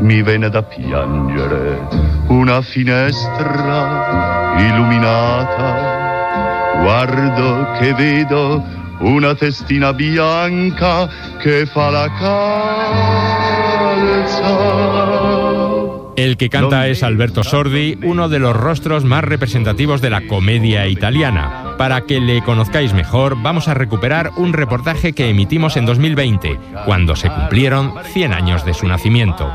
mi viene da piangere, una finestra illuminata, guardo che vedo una testina bianca che fa la calza. El que canta es Alberto Sordi, uno de los rostros más representativos de la comedia italiana. Para que le conozcáis mejor, vamos a recuperar un reportaje que emitimos en 2020, cuando se cumplieron 100 años de su nacimiento.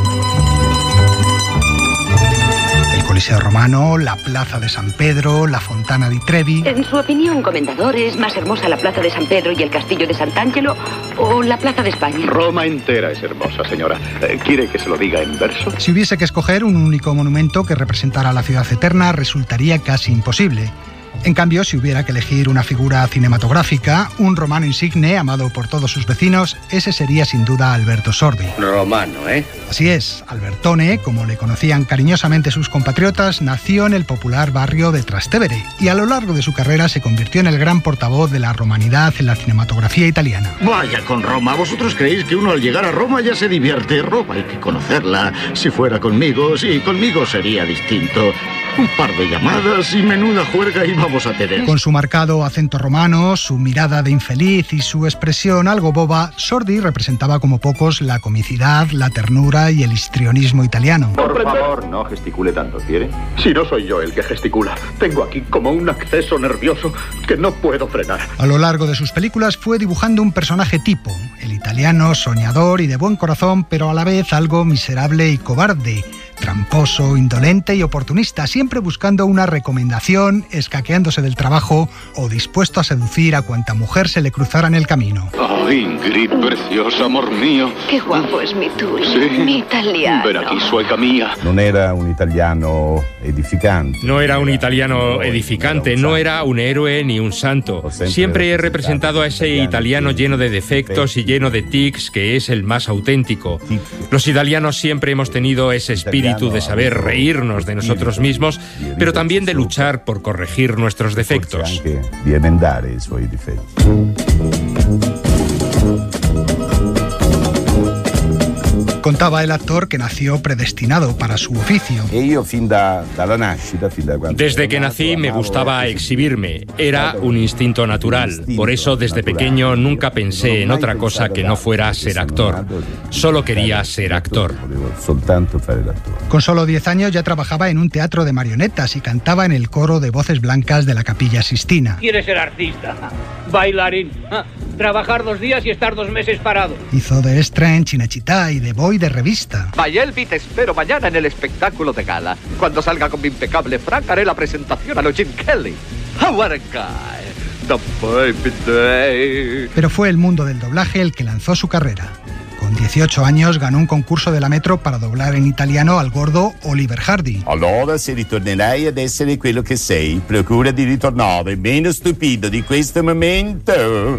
El Coliseo Romano, la Plaza de San Pedro, la Fontana di Trevi. En su opinión, comendador, ¿es más hermosa la Plaza de San Pedro y el Castillo de Sant'Angelo o la Plaza de España? Roma entera es hermosa, señora. ¿Quiere que se lo diga en verso? Si hubiese que escoger un único monumento que representara la ciudad eterna, resultaría casi imposible. En cambio, si hubiera que elegir una figura cinematográfica, un romano insigne amado por todos sus vecinos, ese sería sin duda Alberto Sordi. Romano, ¿eh? Así es, Albertone, como le conocían cariñosamente sus compatriotas, nació en el popular barrio de Trastevere y a lo largo de su carrera se convirtió en el gran portavoz de la romanidad en la cinematografía italiana. Vaya con Roma, ¿vosotros creéis que uno al llegar a Roma ya se divierte? Roma hay que conocerla. Si fuera conmigo, sí, conmigo sería distinto. Un par de llamadas y menuda juerga íbamos a tener. Con su marcado acento romano, su mirada de infeliz y su expresión algo boba, Sordi representaba como pocos la comicidad, la ternura y el histrionismo italiano. Por favor, no gesticule tanto, ¿quiere? Si no soy yo el que gesticula, tengo aquí como un acceso nervioso que no puedo frenar. A lo largo de sus películas fue dibujando un personaje tipo, el italiano soñador y de buen corazón, pero a la vez algo miserable y cobarde, tramposo, indolente y oportunista, siempre buscando una recomendación, escaqueándose del trabajo o dispuesto a seducir a cuanta mujer se le cruzara en el camino. Oh, Ingrid, preciosa, amor mío. Qué guapo es mi Tully, Sí. mi italiano. Ven aquí, sueca mía. Non era un italiano edificante. No era un italiano edificante, no era un héroe ni un santo. Siempre he representado a ese italiano lleno de defectos y lleno de tics que es el más auténtico. Los italianos siempre hemos tenido ese espíritu de saber reírnos de nosotros mismos, pero también de luchar por corregir nuestros defectos. Di emendare i suoi difetti. Contaba el actor que nació predestinado para su oficio. Desde que nací me gustaba exhibirme, era un instinto natural. Por eso desde pequeño nunca pensé en otra cosa que no fuera ser actor. Solo quería ser actor. Con solo 10 años ya trabajaba en un teatro de marionetas y cantaba en el coro de voces blancas de la Capilla Sistina. ¿Quieres ser artista? Bailarín. Trabajar 2 días y estar 2 meses parado. Hizo de extra en Cinecittà y de boy de revista. Mayelvi, te espero mañana en el espectáculo de gala. Cuando salga con mi impecable frac haré la presentación a lo Jim Kelly. What a guy. The baby day. Pero fue el mundo del doblaje el que lanzó su carrera. Con 18 años ganó un concurso de la Metro para doblar en italiano al gordo Oliver Hardy. Allora, se ritornerai ad essere quello che sei, procura di ritornare meno stupido di questo momento.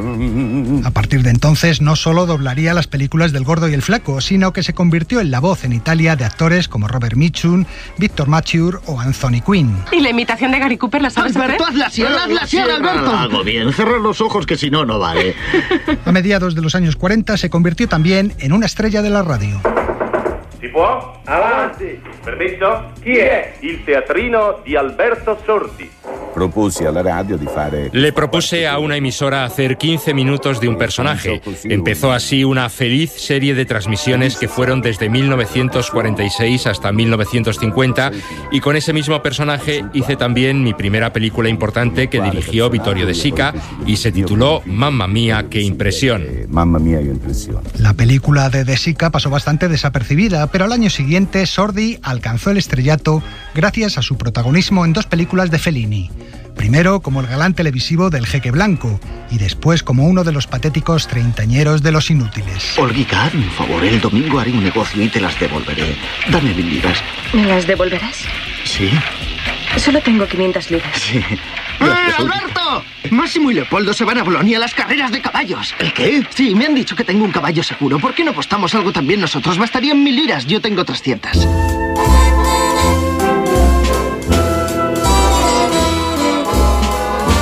A partir de entonces no solo doblaría las películas del Gordo y el Flaco, sino que se convirtió en la voz en Italia de actores como Robert Mitchum, Victor Mature o Anthony Quinn. ¿Y la imitación de Gary Cooper la sabes hacer? Alberto, hazla así, Alberto. Hago bien, cerrar los ojos que si no, no vale. A mediados de los años 40 se convirtió también en una estrella de la radio. Si può? Avanti. Permesso? Chi è? Il teatrino di Alberto Sordi. Proposi alla radio di fare... Le propuse a una emisora hacer 15 minutos de un personaje. Empezó así una feliz serie de transmisiones que fueron desde 1946 hasta 1950 y con ese mismo personaje hice también mi primera película importante que dirigió Vittorio De Sica y se tituló Mamma mía, qué impresión. Mamma mia, che impressione. La película de De Sica pasó bastante desapercibida, pero al año siguiente Sordi alcanzó el estrellato gracias a su protagonismo en 2 películas de Fellini. Primero como el galán televisivo del Jeque Blanco y después como uno de los patéticos treintañeros de Los Inútiles. Olguita, hazme un favor, el domingo haré un negocio y te las devolveré. Dame 1000 libras. ¿Me las devolverás? ¿Sí? Solo tengo 500 libras. Sí. ¡Alberto! Máximo y Leopoldo se van a Bolonia a las carreras de caballos. ¿El qué? Sí, me han dicho que tengo un caballo seguro. ¿Por qué no apostamos algo también nosotros? Bastarían 1000 liras, yo tengo 300. A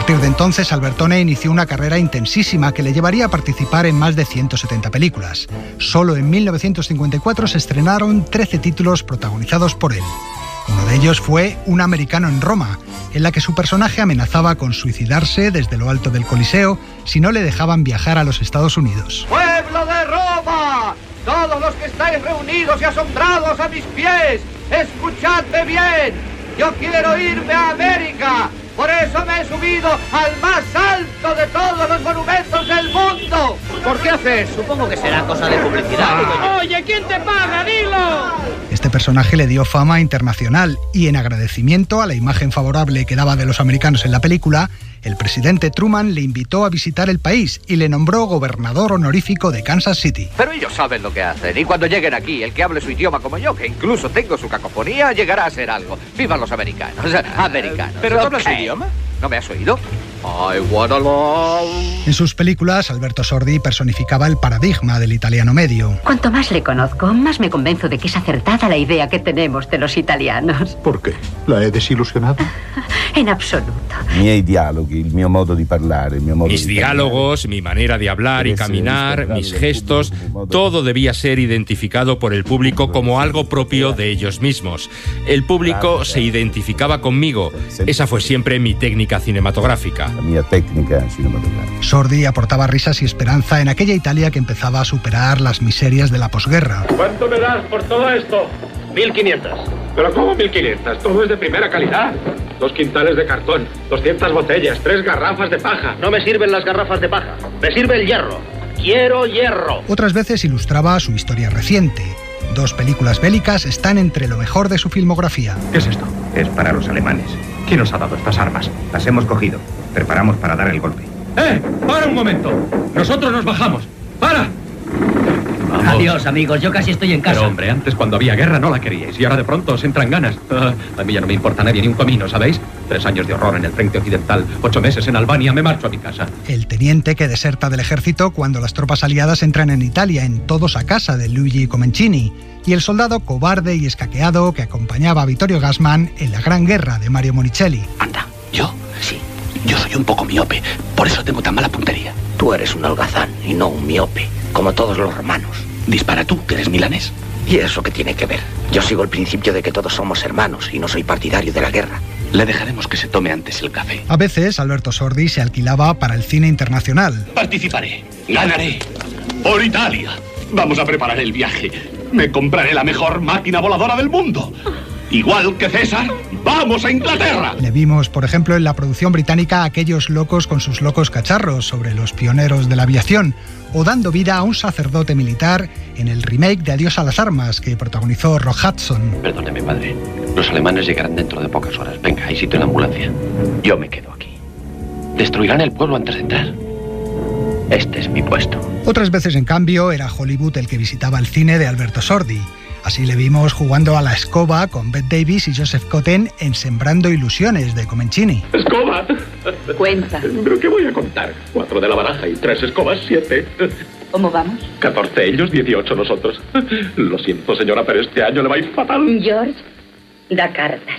partir de entonces, Albertone inició una carrera intensísima que le llevaría a participar en más de 170 películas. Solo en 1954 se estrenaron 13 títulos protagonizados por él. Uno de ellos fue Un americano en Roma, en la que su personaje amenazaba con suicidarse desde lo alto del Coliseo si no le dejaban viajar a los Estados Unidos. ¡Pueblo de Roma! Todos los que estáis reunidos y asombrados a mis pies, escuchadme bien. Yo quiero irme a América. Por eso me he subido al más alto de todos los monumentos del mundo. ¿Por qué haces? Supongo que será cosa de publicidad. Oye, ¿quién te paga? ¡Dilo! Este personaje le dio fama internacional y, en agradecimiento a la imagen favorable que daba de los americanos en la película, el presidente Truman le invitó a visitar el país y le nombró gobernador honorífico de Kansas City. Pero ellos saben lo que hacen, y cuando lleguen aquí, el que hable su idioma como yo, que incluso tengo su cacofonía, llegará a ser algo. ¡Vivan los americanos! Americanos. ¿Pero hablas su idioma? ¿No me has oído? I wanna love. En sus películas, Alberto Sordi personificaba el paradigma del italiano medio. Cuanto más le conozco, más me convenzo de que es acertada la idea que tenemos de los italianos. ¿Por qué? ¿La he desilusionado? En absoluto. Miei dialoghi, il mio modo di parlare, il mio modo Mis diálogos, mi manera de hablar y caminar, mis gestos, todo debía ser identificado por el público como algo propio de ellos mismos. El público se identificaba conmigo. Esa fue siempre mi técnica cinematográfica. La mia tecnica cinematográfica. Sordi aportaba risas y esperanza en aquella Italia que empezaba a superar las miserias de la posguerra. ¿Cuánto me das por todo esto? 1.500. ¿Pero cómo 1.500? Todo es de primera calidad. 2 quintales de cartón, 200 botellas, 3 garrafas de paja. No me sirven las garrafas de paja. Me sirve el hierro. Quiero hierro. Otras veces ilustraba su historia reciente. 2 películas bélicas están entre lo mejor de su filmografía. ¿Qué es esto? Es para los alemanes. ¿Quién nos ha dado estas armas? Las hemos cogido. Preparamos para dar el golpe. ¡Para un momento! Nosotros nos bajamos. ¡Para! Vamos. Adiós, amigos. Yo casi estoy en casa. Pero, hombre, antes cuando había guerra no la queríais y ahora de pronto os entran ganas. A mí ya no me importa nadie ni un comino, ¿sabéis? 3 años de horror en el frente occidental, 8 meses en Albania, me marcho a mi casa. El teniente que deserta del ejército cuando las tropas aliadas entran en Italia en Todos a casa de Luigi Comencini, y el soldado cobarde y escaqueado que acompañaba a Vittorio Gassman en La Gran Guerra de Mario Monicelli. Anda, ¿yo? Sí. Yo soy un poco miope, por eso tengo tan mala puntería. Tú eres un holgazán y no un miope, como todos los romanos. Dispara tú, que eres milanés. ¿Y eso qué tiene que ver? Yo sigo el principio de que todos somos hermanos y no soy partidario de la guerra. Le dejaremos que se tome antes el café. A veces, Alberto Sordi se alquilaba para el cine internacional. Participaré, ganaré. Por Italia. Vamos a preparar el viaje. Me compraré la mejor máquina voladora del mundo. Igual que César, ¡vamos a Inglaterra! Le vimos, por ejemplo, en la producción británica Aquellos locos con sus locos cacharros, sobre los pioneros de la aviación, o dando vida a un sacerdote militar en el remake de Adiós a las armas, que protagonizó Rock Hudson. Perdóneme, padre. Los alemanes llegarán dentro de pocas horas. Venga, hay sitio en la ambulancia. Yo me quedo aquí. Destruirán el pueblo antes de entrar. Este es mi puesto. Otras veces, en cambio, era Hollywood el que visitaba el cine de Alberto Sordi. Así le vimos jugando a la escoba con Bette Davis y Joseph Cotten en Sembrando ilusiones de Comencini. ¡Escoba! Cuenta. ¿Pero qué voy a contar? 4 de la baraja y 3 escobas, 7. ¿Cómo vamos? 14 ellos, 18 nosotros. Lo siento, señora, pero este año le va a ir fatal. George, da cartas.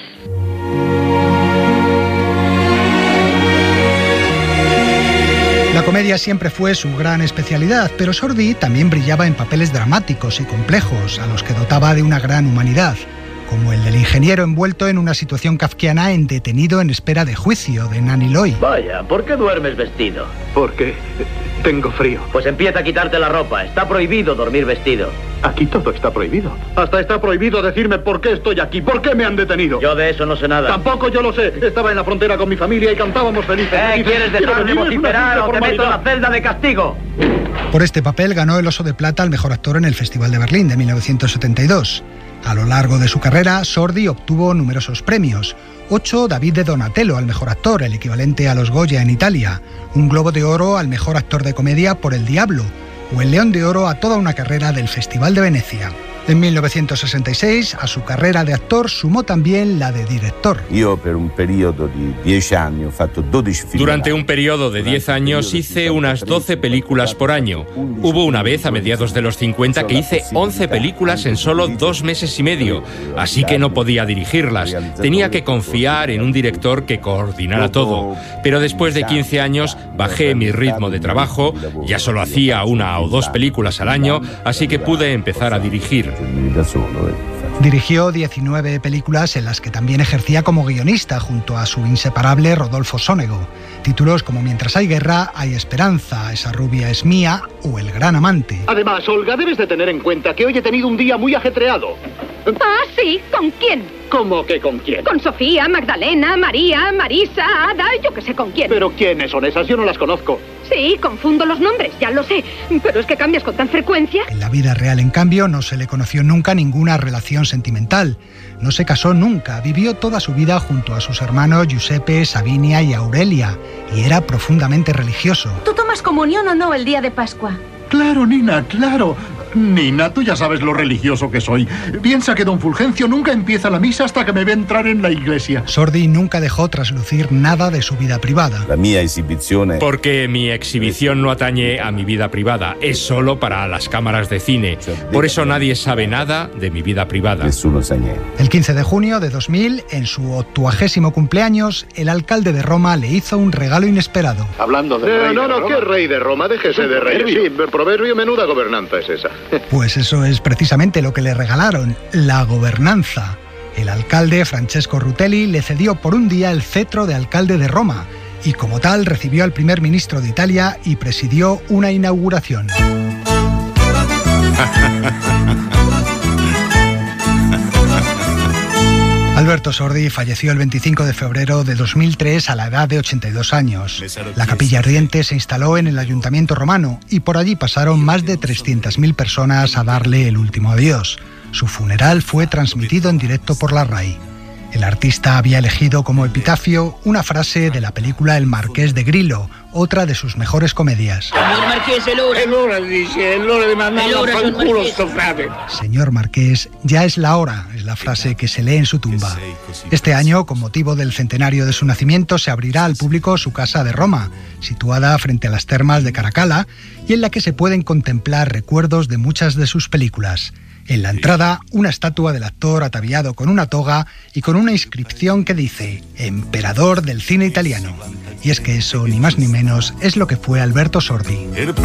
La comedia siempre fue su gran especialidad, pero Sordi también brillaba en papeles dramáticos y complejos, a los que dotaba de una gran humanidad, como el del ingeniero envuelto en una situación kafkiana en Detenido en espera de juicio, de Nanny Loy. Vaya, ¿por qué duermes vestido? Porque tengo frío. Pues empieza a quitarte la ropa. Está prohibido dormir vestido. Aquí todo está prohibido. Hasta está prohibido decirme por qué estoy aquí, por qué me han detenido. Yo de eso no sé nada. Tampoco yo lo sé. Estaba en la frontera con mi familia y cantábamos felices. ¿Quieres dejar de vociferar o te meto en la celda de castigo? Por este papel ganó el Oso de Plata al mejor actor en el Festival de Berlín de 1972. A lo largo de su carrera, Sordi obtuvo numerosos premios. 8 David de Donatello al mejor actor, el equivalente a los Goya en Italia. Un Globo de Oro al mejor actor de comedia por El Diablo. O el León de Oro a toda una carrera del Festival de Venecia. En 1966, a su carrera de actor sumó también la de director. Durante un periodo de 10 años hice unas 12 películas por año. Hubo una vez a mediados de los 50 que hice 11 películas en solo 2 meses y medio, así que no podía dirigirlas. Tenía que confiar en un director que coordinara todo. Pero después de 15 años bajé mi ritmo de trabajo, ya solo hacía 1 o 2 películas al año, así que pude empezar a dirigir. Dirigió 19 películas en las que también ejercía como guionista junto a su inseparable Rodolfo Sonego. Títulos como Mientras hay guerra, hay esperanza, Esa rubia es mía o El gran amante. Además, Olga, debes de tener en cuenta que hoy he tenido un día muy ajetreado. Ah, sí, ¿con quién? ¿Cómo que con quién? Con Sofía, Magdalena, María, Marisa, Ada, yo que sé con quién. ¿Pero quiénes son esas? Yo no las conozco. Sí, confundo los nombres, ya lo sé. Pero es que cambias con tan frecuencia. En la vida real, en cambio, no se le conoció nunca ninguna relación sentimental. No se casó nunca, vivió toda su vida junto a sus hermanos Giuseppe, Sabinia y Aurelia, y era profundamente religioso. ¿Tú tomas comunión o no el día de Pascua? Claro, Nina, claro. Nina, tú ya sabes lo religioso que soy. Piensa que don Fulgencio nunca empieza la misa hasta que me ve entrar en la iglesia. Sordi nunca dejó traslucir nada de su vida privada. Porque mi exhibición no atañe a mi vida privada, es solo para las cámaras de cine. Por eso nadie sabe nada de mi vida privada. El 15 de junio de 2000, en su 80º cumpleaños, el alcalde de Roma le hizo un regalo inesperado. Hablando de rey de Roma. ¿Qué rey de Roma? Déjese de rey. Sí, proverbio, menuda gobernanza es esa. Pues eso es precisamente lo que le regalaron, la gobernanza. El alcalde Francesco Rutelli le cedió por un día el cetro de alcalde de Roma y como tal recibió al primer ministro de Italia y presidió una inauguración. Alberto Sordi falleció el 25 de febrero de 2003 a la edad de 82 años. La capilla ardiente se instaló en el Ayuntamiento romano y por allí pasaron más de 300.000 personas a darle el último adiós. Su funeral fue transmitido en directo por la RAI. El artista había elegido como epitafio una frase de la película El Marqués de Grillo, otra de sus mejores comedias. Señor Marqués, el hora de mandarlo a fanculo sto frate. Señor Marqués, ya es la hora, es la frase que se lee en su tumba. Este año, con motivo del centenario de su nacimiento, se abrirá al público su casa de Roma, situada frente a las termas de Caracalla, y en la que se pueden contemplar recuerdos de muchas de sus películas. En la entrada, una estatua del actor ataviado con una toga y con una inscripción que dice «Emperador del cine italiano». Y es que eso, ni más ni menos, es lo que fue Alberto Sordi.